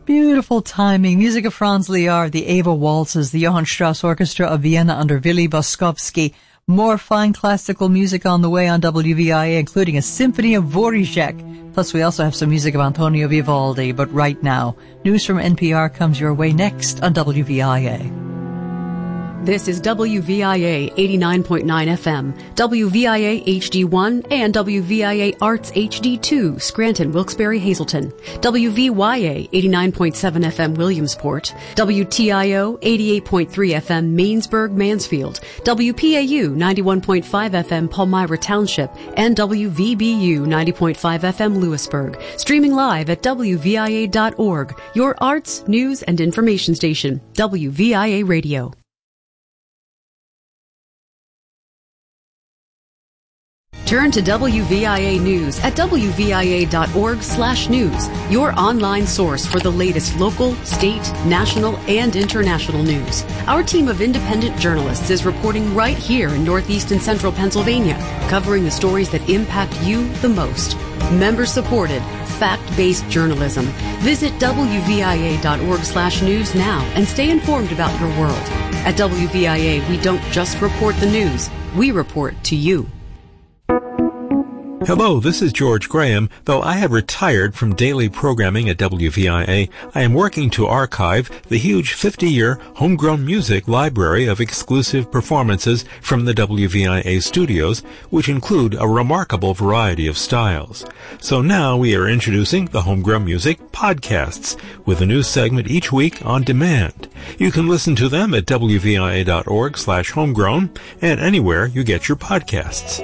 Beautiful timing. Music of Franz Lehár, the Eva Waltzes, the Johann Strauss Orchestra of Vienna under Willy Boskowski. More fine classical music on the way on WVIA, including a symphony of Dvorak. Plus, we also have some music of Antonio Vivaldi. But right now, news from NPR comes your way next on WVIA. This is WVIA 89.9 FM, WVIA HD1, and WVIA Arts HD2, Scranton, Wilkes-Barre, Hazleton, WVYA 89.7 FM, Williamsport, WTIO 88.3 FM, Mainsburg, Mansfield, WPAU 91.5 FM, Palmyra Township, and WVBU 90.5 FM, Lewisburg. Streaming live at WVIA.org, your arts, news, and information station, WVIA Radio. Turn to WVIA News at WVIA.org/news, your online source for the latest local, state, national, and international news. Our team of independent journalists is reporting right here in Northeast and Central Pennsylvania, covering the stories that impact you the most. Member-supported, fact-based journalism. Visit WVIA.org/news now and stay informed about your world. At WVIA, we don't just report the news, we report to you. Hello, this is George Graham. Though I have retired from daily programming at WVIA, I am working to archive the huge 50-year homegrown music library of exclusive performances from the WVIA studios, which include a remarkable variety of styles. So now we are introducing the Homegrown Music Podcasts, with a new segment each week on demand. You can listen to them at WVIA.org/homegrown and anywhere you get your podcasts.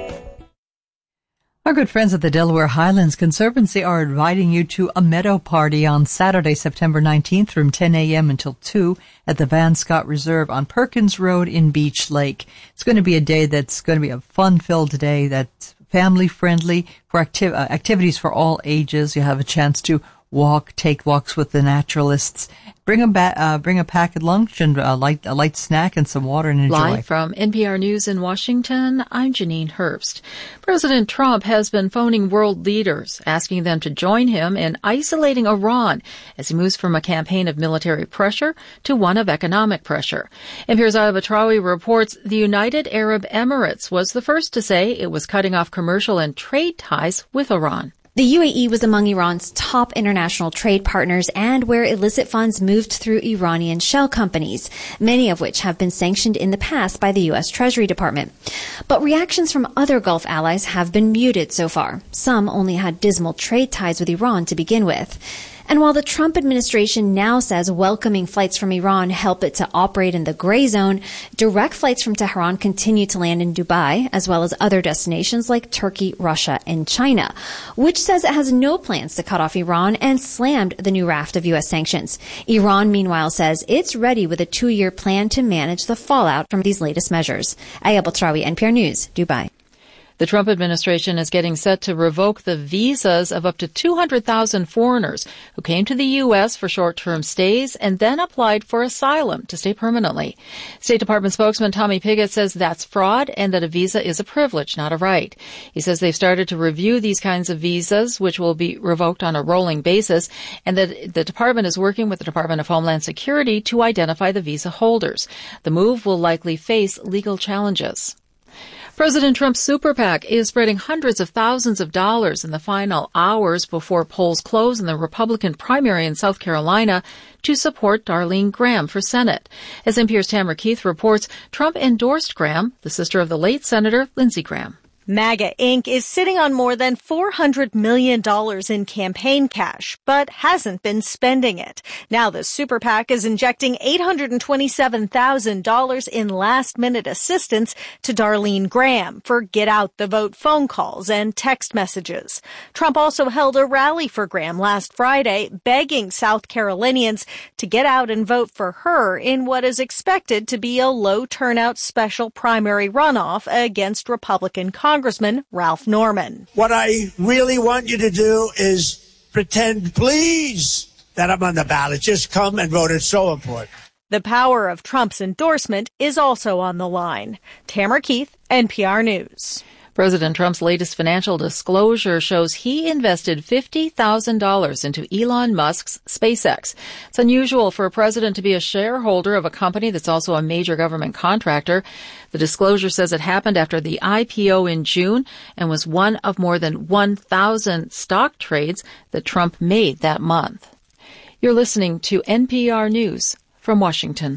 Our good friends at the Delaware Highlands Conservancy are inviting you to a meadow party on Saturday, September 19th from 10 a.m. until 2 at the Van Scott Reserve on Perkins Road in Beach Lake. It's going to be a day that's going to be a fun-filled day that's family-friendly for activities for all ages. You'll have a chance to take walks with the naturalists. Bring a packed lunch and a light snack and some water and enjoy. Live from NPR News in Washington, I'm Janine Herbst. President Trump has been phoning world leaders, asking them to join him in isolating Iran as he moves from a campaign of military pressure to one of economic pressure. NPR's Aya Batrawi reports the United Arab Emirates was the first to say it was cutting off commercial and trade ties with Iran. The UAE was among Iran's top international trade partners and where illicit funds moved through Iranian shell companies, many of which have been sanctioned in the past by the U.S. Treasury Department. But reactions from other Gulf allies have been muted so far. Some only had dismal trade ties with Iran to begin with. And while the Trump administration now says welcoming flights from Iran help it to operate in the gray zone, direct flights from Tehran continue to land in Dubai, as well as other destinations like Turkey, Russia, and China, which says it has no plans to cut off Iran and slammed the new raft of U.S. sanctions. Iran, meanwhile, says it's ready with a 2-year plan to manage the fallout from these latest measures. Aya Batrawi, NPR News, Dubai. The Trump administration is getting set to revoke the visas of up to 200,000 foreigners who came to the U.S. for short-term stays and then applied for asylum to stay permanently. State Department spokesman Tommy Pigott says that's fraud and that a visa is a privilege, not a right. He says they've started to review these kinds of visas, which will be revoked on a rolling basis, and that the department is working with the Department of Homeland Security to identify the visa holders. The move will likely face legal challenges. President Trump's super PAC is spreading hundreds of thousands of dollars in the final hours before polls close in the Republican primary in South Carolina to support Darlene Graham for Senate. As NPR's Tamara Keith reports, Trump endorsed Graham, the sister of the late Senator Lindsey Graham. MAGA Inc. is sitting on more than $400 million in campaign cash, but hasn't been spending it. Now the super PAC is injecting $827,000 in last-minute assistance to Darlene Graham for get-out-the-vote phone calls and text messages. Trump also held a rally for Graham last Friday, begging South Carolinians to get out and vote for her in what is expected to be a low-turnout special primary runoff against Republican Congressman Ralph Norman. What I really want you to do is pretend, please, that I'm on the ballot. Just come and vote. It's so important. The power of Trump's endorsement is also on the line. Tamara Keith, NPR News. President Trump's latest financial disclosure shows he invested $50,000 into Elon Musk's SpaceX. It's unusual for a president to be a shareholder of a company that's also a major government contractor. The disclosure says it happened after the IPO in June and was one of more than 1,000 stock trades that Trump made that month. You're listening to NPR News from Washington.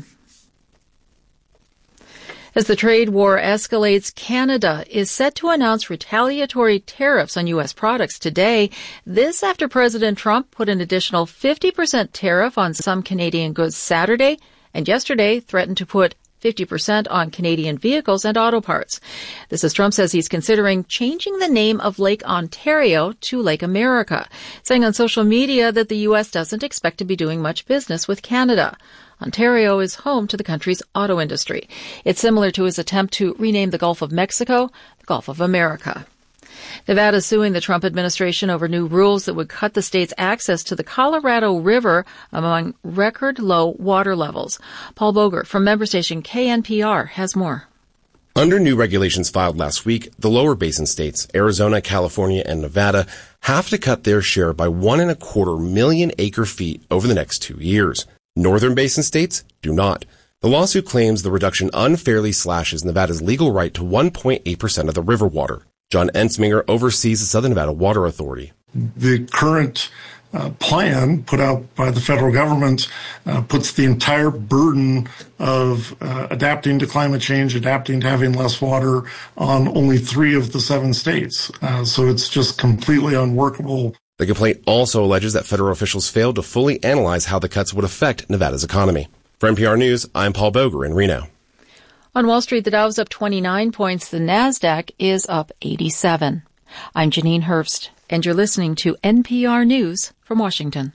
As the trade war escalates, Canada is set to announce retaliatory tariffs on U.S. products today. This after President Trump put an additional 50% tariff on some Canadian goods Saturday, and yesterday threatened to put 50% on Canadian vehicles and auto parts. This as Trump says he's considering changing the name of Lake Ontario to Lake America, saying on social media that the U.S. doesn't expect to be doing much business with Canada. Ontario is home to the country's auto industry. It's similar to his attempt to rename the Gulf of Mexico the Gulf of America. Nevada is suing the Trump administration over new rules that would cut the state's access to the Colorado River among record low water levels. Paul Bogert from member station KNPR has more. Under new regulations filed last week, the lower basin states, Arizona, California, and Nevada, have to cut their share by 1.25 million acre-feet over the next 2 years. Northern basin states do not. The lawsuit claims the reduction unfairly slashes Nevada's legal right to 1.8% of the river water. John Ensminger oversees the Southern Nevada Water Authority. The current plan put out by the federal government puts the entire burden of adapting to climate change, adapting to having less water on only 3 of the 7 states. So it's just completely unworkable. The complaint also alleges that federal officials failed to fully analyze how the cuts would affect Nevada's economy. For NPR News, I'm Paul Boger in Reno. On Wall Street, the Dow's up 29 points. The Nasdaq is up 87. I'm Janine Herbst, and you're listening to NPR News from Washington.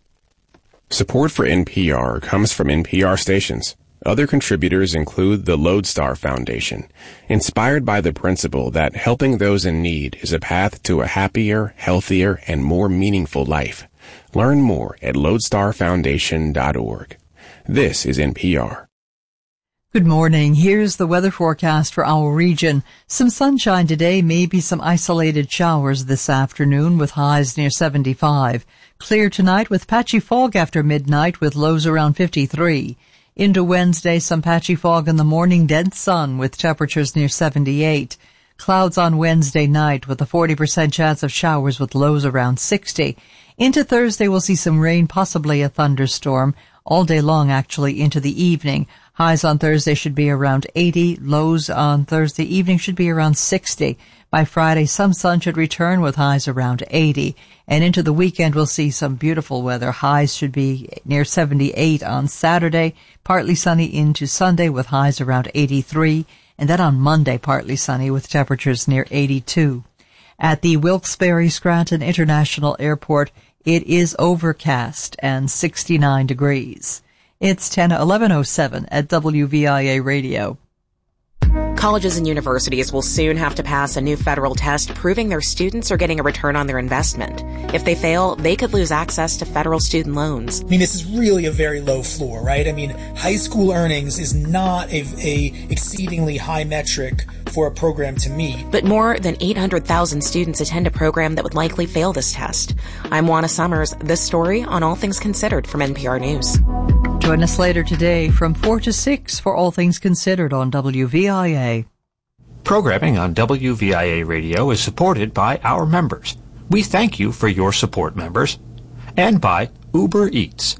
Support for NPR comes from NPR stations. Other contributors include the Lodestar Foundation, inspired by the principle that helping those in need is a path to a happier, healthier, and more meaningful life. Learn more at lodestarfoundation.org. This is NPR. Good morning. Here's the weather forecast for our region. Some sunshine today, maybe some isolated showers this afternoon with highs near 75. Clear tonight with patchy fog after midnight with lows around 53. Into Wednesday, some patchy fog in the morning, dead sun with temperatures near 78. Clouds on Wednesday night with a 40% chance of showers with lows around 60. Into Thursday, we'll see some rain, possibly a thunderstorm, all day long actually into the evening. Highs on Thursday should be around 80. Lows on Thursday evening should be around 60. By Friday, some sun should return with highs around 80. And into the weekend, we'll see some beautiful weather. Highs should be near 78 on Saturday. Partly sunny into Sunday with highs around 83. And then on Monday, partly sunny with temperatures near 82. At the Wilkes-Barre Scranton International Airport, it is overcast and 69 degrees. It's 11:07 at WVIA Radio. Colleges and universities will soon have to pass a new federal test proving their students are getting a return on their investment. If they fail, they could lose access to federal student loans. I mean, this is really a very low floor, right? I mean, high school earnings is not a exceedingly high metric for a program to meet. But more than 800,000 students attend a program that would likely fail this test. I'm Juana Summers. This story on All Things Considered from NPR News. Join us later today from 4 to 6 for All Things Considered on WVIA. Programming on WVIA Radio is supported by our members. We thank you for your support, members. And by Uber Eats.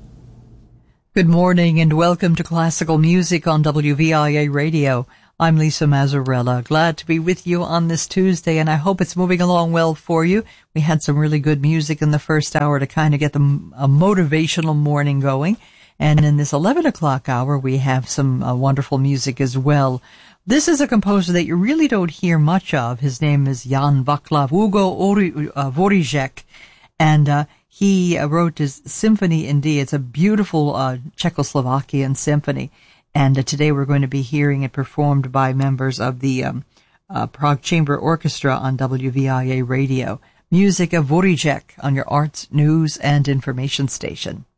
Good morning and welcome to Classical Music on WVIA Radio. I'm Lisa Mazzarella. Glad to be with you on this Tuesday, and I hope it's moving along well for you. We had some really good music in the first hour to kind of get a motivational morning going. And in this 11 o'clock hour, we have some wonderful music as well. This is a composer that you really don't hear much of. His name is Jan Vaclav Hugo Voříšek, and he wrote his Symphony in D. It's a beautiful Czechoslovakian symphony, and today we're going to be hearing it performed by members of the Prague Chamber Orchestra on WVIA Radio. Music of Voříšek on your arts, news, and information station.